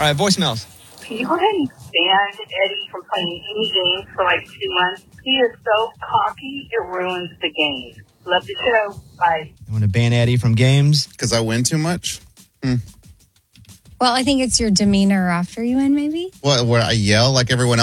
All right, voicemails. Can you go ahead and ban Eddie from playing any games for like 2 months? He is so cocky, it ruins the game. Love the show. Bye. You want to ban Eddie from games? Because I win too much? Well, I think it's your demeanor after you win, maybe. What, where I yell like everyone else?